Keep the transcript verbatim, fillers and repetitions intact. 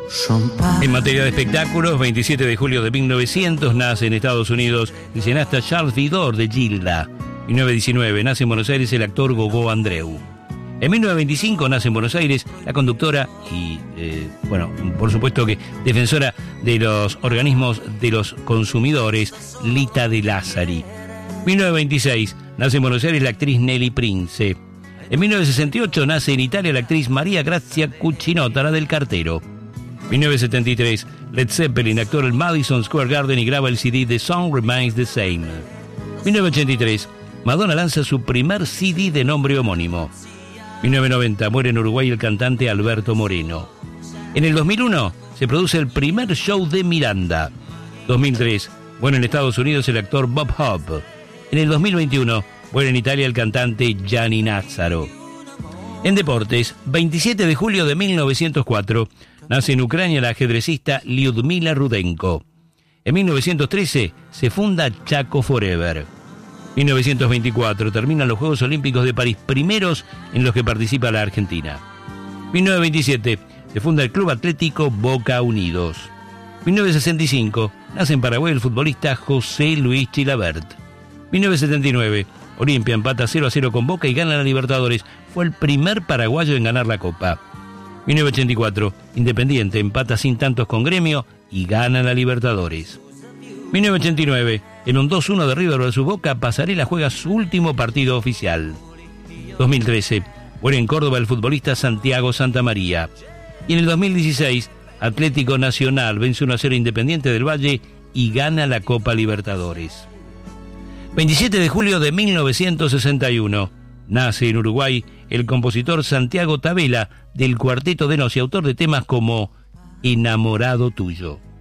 En materia de espectáculos, veintisiete de julio de mil novecientos nace en Estados Unidos el cineasta Charles Vidor de Gilda. mil novecientos diecinueve nace en Buenos Aires el actor Gogó Andreu. En mil novecientos veinticinco nace en Buenos Aires la conductora y, eh, bueno, por supuesto que defensora de los organismos de los consumidores, Lita de Lázari. mil novecientos veintiséis nace en Buenos Aires la actriz Nelly Prince. En mil novecientos sesenta y ocho nace en Italia la actriz María Grazia Cucinotta, la del Cartero. mil novecientos setenta y tres, Led Zeppelin actúa en el Madison Square Garden y graba el C D The Song Remains the Same. mil novecientos ochenta y tres, Madonna lanza su primer C D de nombre homónimo. mil novecientos noventa, muere en Uruguay el cantante Alberto Moreno. En el dos mil uno, se produce el primer show de Miranda. dos mil tres, muere en Estados Unidos el actor Bob Hope. En el dos mil veintiuno, muere en Italia el cantante Gianni Nazzaro. En deportes, veintisiete de julio de mil novecientos cuatro, nace en Ucrania la ajedrecista Lyudmila Rudenko. En mil novecientos trece se funda Chaco Forever. mil novecientos veinticuatro terminan los Juegos Olímpicos de París, primeros en los que participa la Argentina. mil novecientos veintisiete se funda el Club Atlético Boca Unidos. mil novecientos sesenta y cinco nace en Paraguay el futbolista José Luis Chilabert. mil novecientos setenta y nueve Olimpia empata cero a cero con Boca y gana la Libertadores. Fue el primer paraguayo en ganar la Copa. mil novecientos ochenta y cuatro Independiente empata sin tantos con Gremio y gana la Libertadores. mil novecientos ochenta y nueve En un dos uno de River versus Boca, Pasarela juega su último partido oficial. dos mil trece muere en Córdoba el futbolista Santiago Santamaría. Y en el dos mil dieciséis Atlético Nacional vence uno a cero Independiente del Valle y gana la Copa Libertadores. veintisiete de julio de mil novecientos sesenta y uno nace en Uruguay el compositor Santiago Tabela, del Cuarteto de Nos y autor de temas como Enamorado Tuyo.